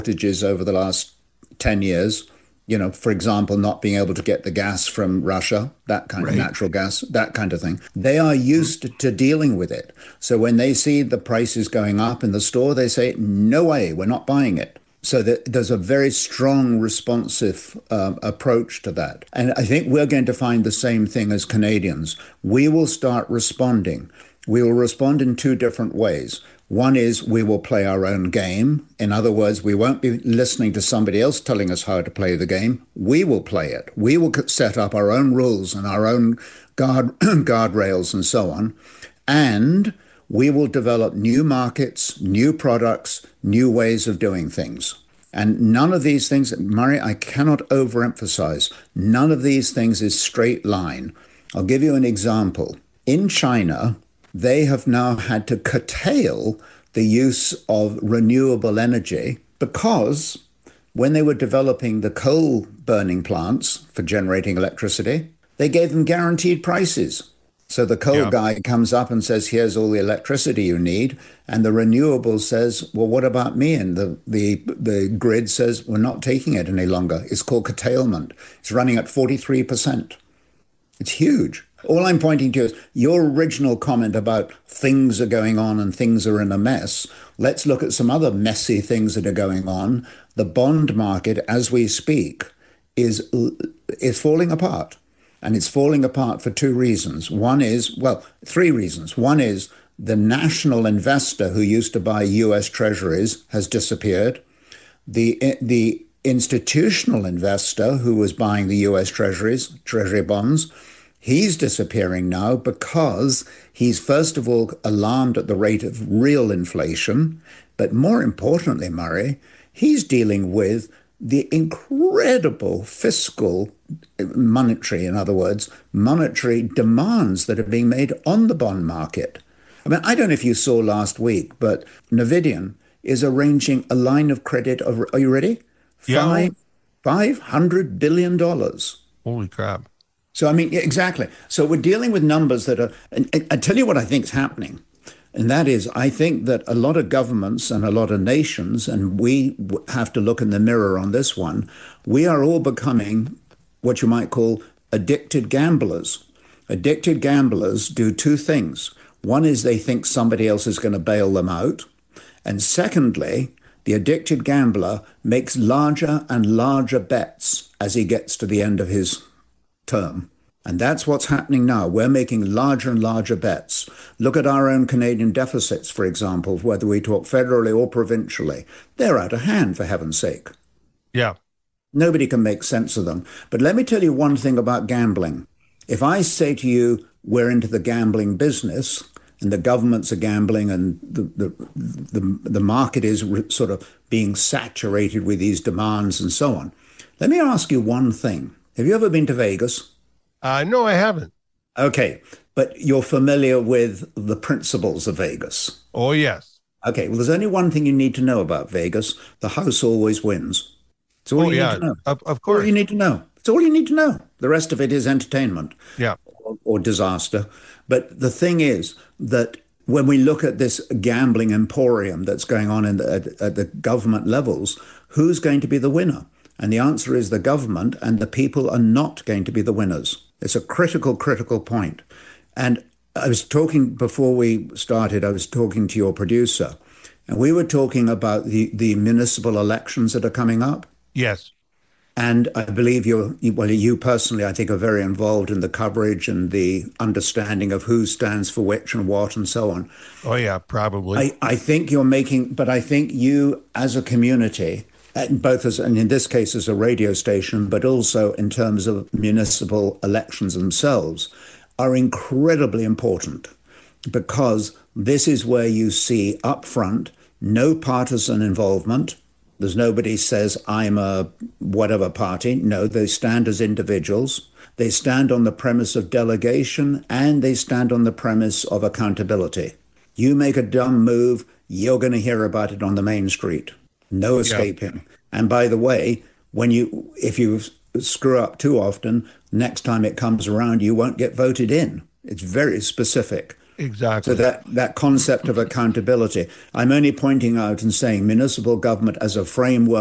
shortages over the last 10 years. For example, not being able to get the gas from Russia, that kind of Right. natural gas, that kind of thing. They are used to dealing with it. So when they see the prices going up in the store, they say, no way, we're not buying it. So there's a very strong, responsive approach to that. And I think we're going to find the same thing as Canadians. We will start responding. We will respond in two different ways. One is we will play our own game. In other words, we won't be listening to somebody else telling us how to play the game. We will play it. We will set up our own rules and our own guardrails and so on. And we will develop new markets, new products, new ways of doing things. And none of these things, Murray, I cannot overemphasize, none of these things is straight line. I'll give you an example. In China, they have now had to curtail the use of renewable energy because when they were developing the coal burning plants for generating electricity, they gave them guaranteed prices. So the coal Yeah. guy comes up and says, here's all the electricity you need. And the renewable says, well, what about me? And the grid says, we're not taking it any longer. It's called curtailment. It's running at 43%. It's huge. All I'm pointing to is your original comment about things are going on and things are in a mess. Let's look at some other messy things that are going on. The bond market, as we speak, is falling apart. And it's falling apart for two reasons. One is, well, three reasons. One is the national investor who used to buy US treasuries has disappeared. The institutional investor who was buying the US treasuries, treasury bonds, he's disappearing now because he's, first of all, alarmed at the rate of real inflation. But more importantly, Murray, he's dealing with the incredible fiscal, monetary, in other words, monetary demands that are being made on the bond market. I mean, I don't know if you saw last week, but Nvidian is arranging a line of credit of, are you ready? Yeah. $500 billion. Holy crap. So, I mean, yeah, exactly. So we're dealing with numbers that are, and I tell you what I think is happening. And that is, I think that a lot of governments and a lot of nations, and we have to look in the mirror on this one, we are all becoming what you might call addicted gamblers. Addicted gamblers do two things. One is they think somebody else is going to bail them out. And secondly, the addicted gambler makes larger and larger bets as he gets to the end of his term. And that's what's happening now. We're making larger and larger bets. Look at our own Canadian deficits, for example, whether we talk federally or provincially. They're out of hand, for heaven's sake. Yeah. Nobody can make sense of them. But let me tell you one thing about gambling. If I say to you, we're into the gambling business, and the governments are gambling, and the market is sort of being saturated with these demands and so on, let me ask you one thing. Have you ever been to Vegas? No, I haven't. Okay, but you're familiar with the principles of Vegas. Oh, yes. Okay, well, there's only one thing you need to know about Vegas. The house always wins. It's all Oh, you need yeah. to know. Of All you course. need to know. It's all you need to know. The rest of it is entertainment Yeah. or disaster. But the thing is that when we look at this gambling emporium that's going on at the government levels, who's going to be the winner? And the answer is the government, and the people are not going to be the winners. It's a critical, critical point. And I was talking before we started, I was talking to your producer, and we were talking about the municipal elections that are coming up. Yes. And I believe you personally, I think, are very involved in the coverage and the understanding of who stands for which and what and so on. Oh, yeah, probably. I think you're making, but I think you as a community, both as, and in this case, as a radio station, but also in terms of municipal elections themselves, are incredibly important because this is where you see upfront no partisan involvement. There's nobody says, I'm a whatever party. No, they stand as individuals. They stand on the premise of delegation and they stand on the premise of accountability. You make a dumb move, you're going to hear about it on the main street. No Yeah. escaping. And by the way, if you screw up too often, next time it comes around, you won't get voted in. It's very specific. So exactly. that concept of accountability, I'm only pointing out and saying municipal government as a framework